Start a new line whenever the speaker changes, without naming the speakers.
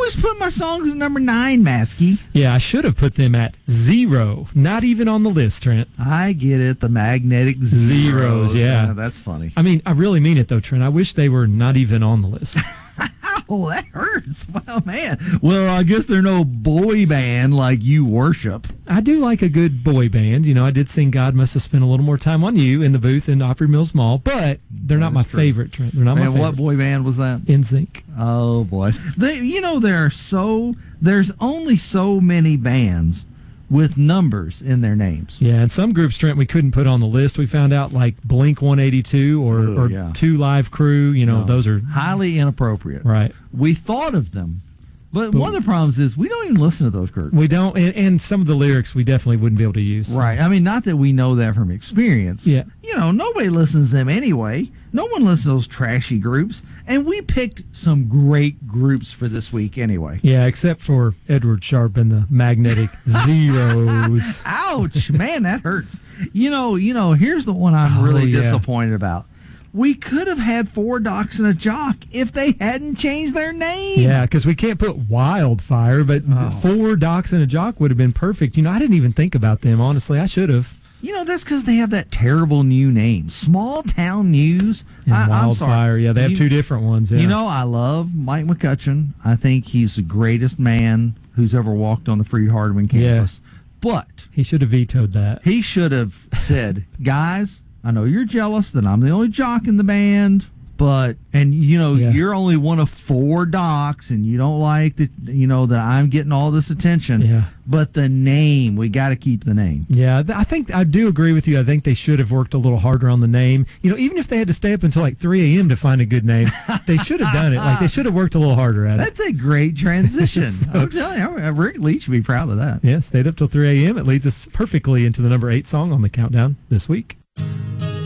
always put my songs at number 9, Matsky.
Yeah, I should have put them at 0. Not even on the list, Trent.
I get it. The magnetic
Zeros, yeah.
That's funny.
I mean, I really mean it, though, Trent. I wish they were not even on the list.
Oh, that hurts. Well, man. Well, I guess they're no boy band like you worship.
I do like a good boy band. You know, I did sing God Must Have Spent a Little More Time on You in the booth in Opry Mills Mall, but they're not my favorite, Trent. They're not my favorite.
What boy band was that?
NSYNC.
Oh, boys. There's only so many bands with numbers in their names.
Yeah, and some groups, Trent, we couldn't put on the list. We found out like Blink 182 or Two Live Crew, those are
highly inappropriate.
Right.
We thought of them, but one of the problems is we don't even listen to those groups.
We don't, and some of the lyrics we definitely wouldn't be able to use.
Right. I mean, not that we know that from experience.
Yeah.
Nobody listens to them anyway. No one listens to those trashy groups. And we picked some great groups for this week anyway.
Yeah, except for Edward Sharpe and the Magnetic Zeros.
Ouch. Man, that hurts. Here's the one I'm really disappointed about. We could have had 4 Docs and a Jock if they hadn't changed their name.
Yeah, because we can't put Wildfire, but 4 Docs and a Jock would have been perfect. I didn't even think about them, honestly. I should have.
That's because they have that terrible new name. Small Town News.
And Wildfire. Yeah, they have 2 different ones. Yeah.
I love Mike McCutcheon. I think he's the greatest man who's ever walked on the Freed-Hardeman campus. Yeah. But
he should have vetoed that.
He should have said, guys, I know you're jealous that I'm the only jock in the band, but you're only one of 4 Docs, and you don't like that. That I'm getting all this attention.
Yeah.
But the name, we got to keep the name.
Yeah, I think I do agree with you. I think they should have worked a little harder on the name. Even if they had to stay up until like 3 a.m. to find a good name, they should have done it. Like they should have worked a little harder at it.
That's a great transition. I'm telling you, Rick Leach should be proud of that.
Yeah, stayed up till 3 a.m. It leads us perfectly into the number 8 song on the countdown this week.